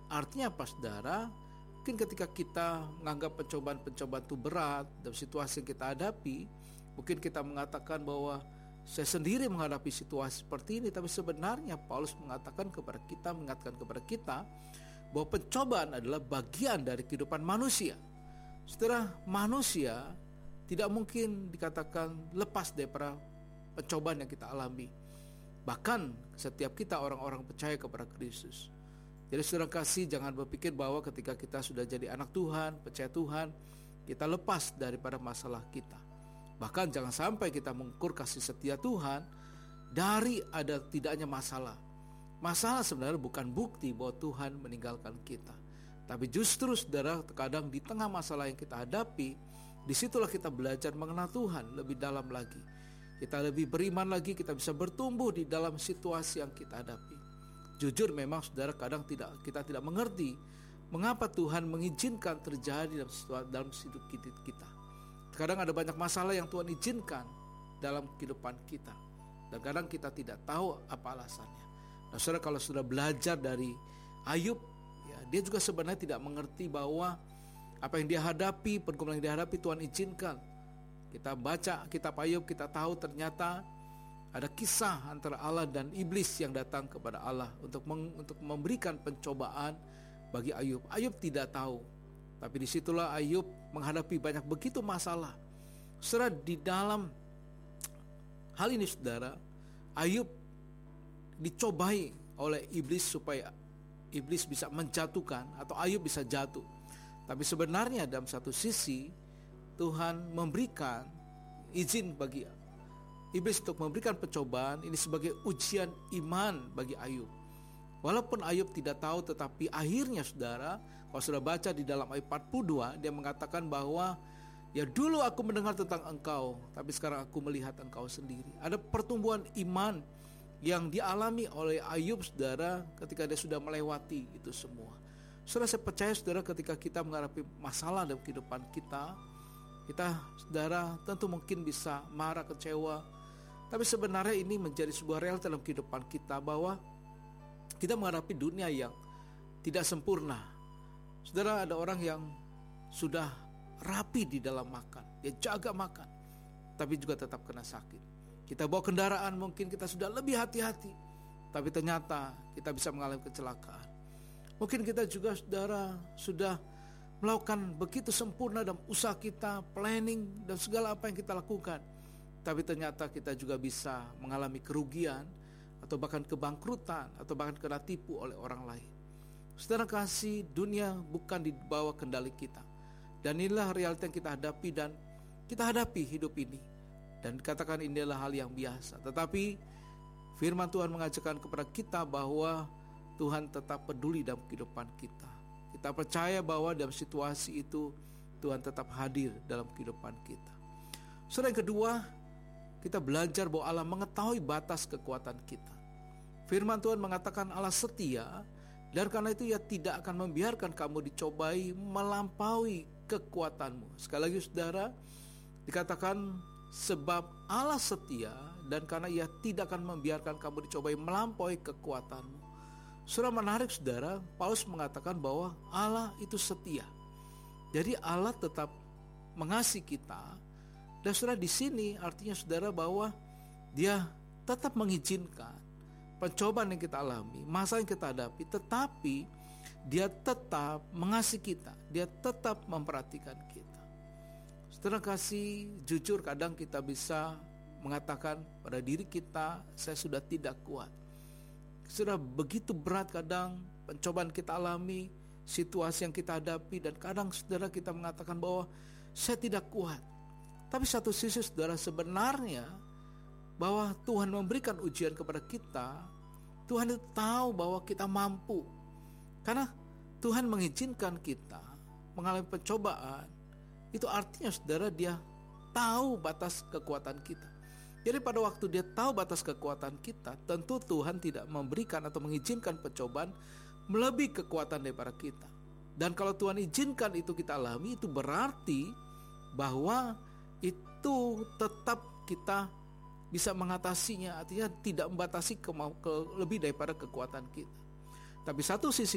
Artinya apa saudara? Mungkin ketika kita menganggap pencobaan-pencobaan itu berat dalam situasi yang kita hadapi, mungkin kita mengatakan bahwa saya sendiri menghadapi situasi seperti ini. Tapi sebenarnya Paulus mengatakan kepada kita, mengingatkan kepada kita bahwa pencobaan adalah bagian dari kehidupan manusia. Saudara, manusia tidak mungkin dikatakan lepas daripada pencobaan yang kita alami. Bahkan setiap kita orang-orang percaya kepada Kristus. Jadi saudara kasih, jangan berpikir bahwa ketika kita sudah jadi anak Tuhan, percaya Tuhan, kita lepas daripada masalah kita. Bahkan jangan sampai kita mengukur kasih setia Tuhan dari ada tidaknya masalah. Masalah sebenarnya bukan bukti bahwa Tuhan meninggalkan kita. Tapi justru saudara, terkadang di tengah masalah yang kita hadapi, disitulah kita belajar mengenal Tuhan lebih dalam lagi. Kita lebih beriman lagi, kita bisa bertumbuh di dalam situasi yang kita hadapi. Jujur memang saudara, kadang kita tidak mengerti mengapa Tuhan mengizinkan terjadi dalam hidup kita. Kadang ada banyak masalah yang Tuhan izinkan dalam kehidupan kita, dan kadang kita tidak tahu apa alasannya. Nah saudara, kalau sudah belajar dari Ayub, ya, dia juga sebenarnya tidak mengerti bahwa apa yang dia hadapi, pergumulan yang dia hadapi Tuhan izinkan. Kita baca kitab Ayub, kita tahu ternyata ada kisah antara Allah dan iblis yang datang kepada Allah untuk memberikan pencobaan bagi Ayub. Ayub tidak tahu, tapi disitulah Ayub menghadapi banyak begitu masalah. Saudara, di dalam hal ini saudara, Ayub dicobai oleh iblis supaya iblis bisa menjatuhkan atau Ayub bisa jatuh. Tapi sebenarnya dalam satu sisi Tuhan memberikan izin bagi iblis untuk memberikan pencobaan ini sebagai ujian iman bagi Ayub. Walaupun Ayub tidak tahu, tetapi akhirnya saudara, kalau sudah baca di dalam ayat 42, dia mengatakan bahwa ya dulu aku mendengar tentang engkau, tapi sekarang aku melihat engkau sendiri. Ada pertumbuhan iman yang dialami oleh Ayub saudara ketika dia sudah melewati itu semua. Saudara, saya percaya saudara, ketika kita menghadapi masalah dalam kehidupan kita saudara tentu mungkin bisa marah, kecewa. Tapi sebenarnya ini menjadi sebuah realita dalam kehidupan kita bahwa kita menghadapi dunia yang tidak sempurna. Saudara, ada orang yang sudah rapi di dalam makan, dia jaga makan, tapi juga tetap kena sakit. Kita bawa kendaraan, mungkin kita sudah lebih hati-hati, tapi ternyata kita bisa mengalami kecelakaan. Mungkin kita juga saudara sudah melakukan begitu sempurna dalam usaha kita, planning dan segala apa yang kita lakukan, tapi ternyata kita juga bisa mengalami kerugian atau bahkan kebangkrutan atau bahkan kena tipu oleh orang lain. Saudara kasih, dunia bukan di bawah kendali kita. Dan inilah realita yang kita hadapi dan kita hadapi hidup ini. Dan dikatakan inilah hal yang biasa. Tetapi firman Tuhan mengajarkan kepada kita bahwa Tuhan tetap peduli dalam kehidupan kita. Kita percaya bahwa dalam situasi itu Tuhan tetap hadir dalam kehidupan kita. Saudara, yang kedua, kita belajar bahwa Allah mengetahui batas kekuatan kita. Firman Tuhan mengatakan Allah setia, dan karena itu Ia tidak akan membiarkan kamu dicobai melampaui kekuatanmu. Sekali lagi saudara, dikatakan sebab Allah setia, dan karena Ia tidak akan membiarkan kamu dicobai melampaui kekuatanmu. Saudara, menarik saudara, Paulus mengatakan bahwa Allah itu setia. Jadi Allah tetap mengasihi kita. Dan saudara, di sini artinya saudara bahwa Dia tetap mengizinkan pencobaan yang kita alami, masalah yang kita hadapi, tetapi Dia tetap mengasihi kita, Dia tetap memperhatikan kita. Saudara kasih, jujur kadang kita bisa mengatakan pada diri kita, saya sudah tidak kuat. Sudah begitu berat kadang pencobaan kita alami, situasi yang kita hadapi, dan kadang saudara kita mengatakan bahwa saya tidak kuat. Tapi satu sisi saudara, sebenarnya bahwa Tuhan memberikan ujian kepada kita, Tuhan itu tahu bahwa kita mampu. Karena Tuhan mengizinkan kita mengalami pencobaan, itu artinya saudara Dia tahu batas kekuatan kita. Jadi pada waktu Dia tahu batas kekuatan kita, tentu Tuhan tidak memberikan atau mengizinkan pencobaan melebihi kekuatan daripada kita. Dan kalau Tuhan izinkan itu kita alami, itu berarti bahwa itu tetap kita bisa mengatasinya, artinya tidak membatasi lebih daripada kekuatan kita. Tapi satu sisi